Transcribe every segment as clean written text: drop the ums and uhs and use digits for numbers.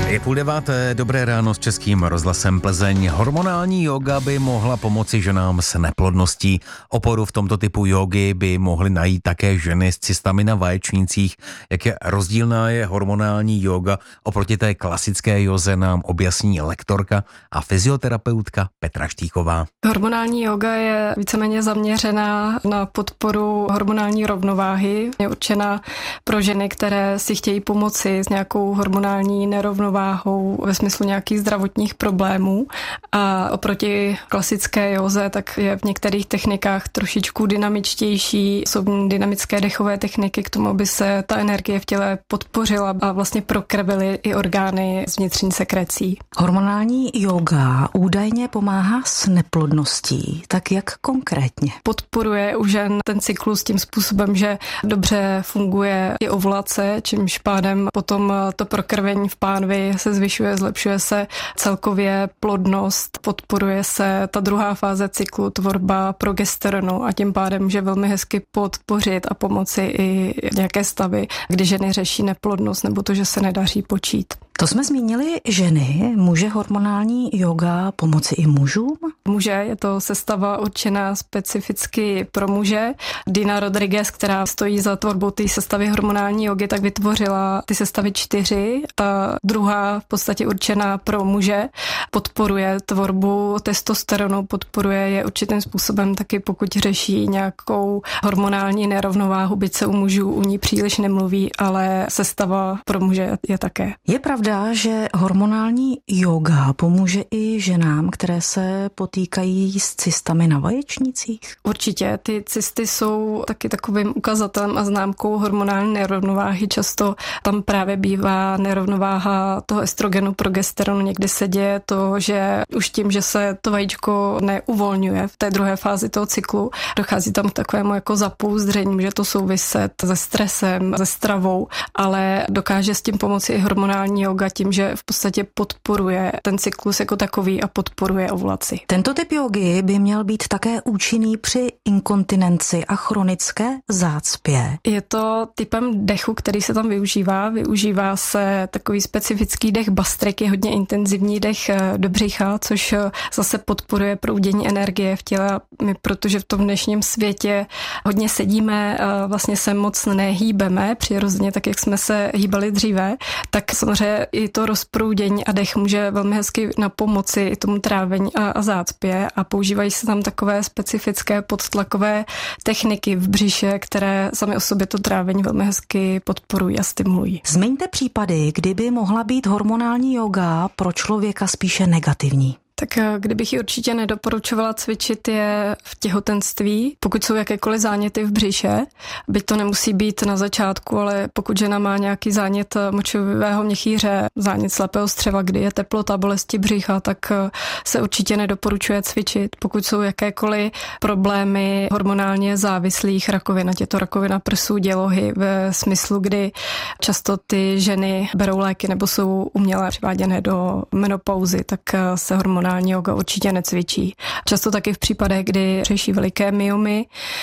Je 8:30, dobré ráno s Českým rozhlasem Plzeň. Hormonální jóga by mohla pomoci ženám s neplodností. Oporu v tomto typu jógy by mohly najít také ženy s cystami na vaječnících. Jak je rozdílná je hormonální jóga oproti té klasické józe, nám objasní lektorka a fyzioterapeutka Petra Štíchová. Hormonální jóga je víceméně zaměřená na podporu hormonální rovnováhy. Je určena pro ženy, které si chtějí pomoci s nějakou hormonální nerovnováhou ve smyslu nějakých zdravotních problémů. A oproti klasické józe, tak je v některých technikách trošičku dynamičtější. Jsou dynamické dechové techniky k tomu, aby se ta energie v těle podpořila a vlastně prokrvily i orgány z vnitřní sekrecí. Hormonální jóga údajně pomáhá s neplodností. Tak jak konkrétně? Podporuje u žen ten cyklus tím způsobem, že dobře funguje i ovulace, čímž pádem potom to prokrvení v pánvi se zvyšuje, zlepšuje se celkově plodnost, podporuje se ta druhá fáze cyklu, tvorba progesteronu a tím pádem může velmi hezky podpořit a pomoci i nějaké stavy, kdy ženy řeší neplodnost nebo to, že se nedaří počít. To jsme zmínili ženy. Může hormonální jóga pomoci i mužům? Může, je to sestava určená specificky pro muže. Dina Rodriguez, která stojí za tvorbou té sestavy hormonální jógy, tak vytvořila ty sestavy 4. Ta druhá v podstatě určená pro muže. Podporuje tvorbu testosteronu, podporuje je určitým způsobem taky, pokud řeší nějakou hormonální nerovnováhu, byť se u mužů u ní příliš nemluví, ale sestava pro muže je také. Je pravda, že hormonální jóga pomůže i ženám, které se potýkají s cystami na vaječnících? Určitě, ty cysty jsou taky takovým ukazatelem a známkou hormonální nerovnováhy. Často tam právě bývá nerovnováha toho estrogenu, progesteronu. Někdy se děje to, že už tím, že se to vajíčko neuvolňuje v té druhé fázi toho cyklu, dochází tam k takovému jako zapouzdření, může to souviset se stresem, se stravou, ale dokáže s tím pomoci i hormonální jóga tím, že v podstatě podporuje ten cyklus jako takový a podporuje ovulaci. Tento typ jógy by měl být také účinný při inkontinenci a chronické zácpě. Je to typem dechu, který se tam využívá. Využívá se takový specifický dech bastrik, je hodně intenzivní dech do břicha, což zase podporuje proudění energie v těle. My, protože v tom dnešním světě hodně sedíme, vlastně se moc nehýbeme přirozeně, tak jak jsme se hýbali dříve, tak samozřejmě i to rozproudění a dech může velmi hezky na pomoci tomu trávení a zácpě a používají se tam takové specifické podtlakové techniky v břiše, které sami o sobě to trávení velmi hezky podporují a stimulují. Zmiňte případy, kdyby mohla být hormonální jóga pro člověka spíše negativní. Tak kdybych ji určitě nedoporučovala cvičit je v těhotenství, pokud jsou jakékoliv záněty v břiše, byť to nemusí být na začátku, ale pokud žena má nějaký zánět močového měchýře, zánět slepého střeva, kdy je teplota, bolesti břicha, tak se určitě nedoporučuje cvičit. Pokud jsou jakékoliv problémy hormonálně závislých rakovin, ať je to rakovina prsů, dělohy, ve smyslu, kdy často ty ženy berou léky nebo jsou uměle přiváděné do menopauzy, tak se hormonální jóga určitě necvičí. Často taky v případech, kdy řeší veliké myomy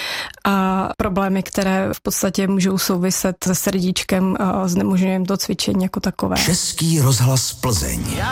a problémy, které v podstatě můžou souviset se srdíčkem a znemožňuje jim to cvičení jako takové. Český rozhlas Plzeň.